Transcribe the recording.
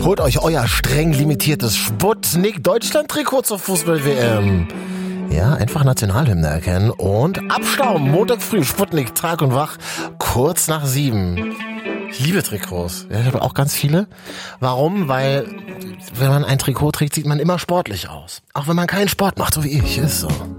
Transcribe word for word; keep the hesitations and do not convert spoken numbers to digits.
holt euch euer streng limitiertes Sputnik-Deutschland-Trikot zur Fußball-W M. Ja, einfach Nationalhymne erkennen und abstauben. Montag früh, Sputnik, Tag und Wach, kurz nach sieben. Ich liebe Trikots. Ja, ich habe auch ganz viele. Warum? Weil, wenn man ein Trikot trägt, sieht man immer sportlich aus. Auch wenn man keinen Sport macht, so wie ich. Ist so.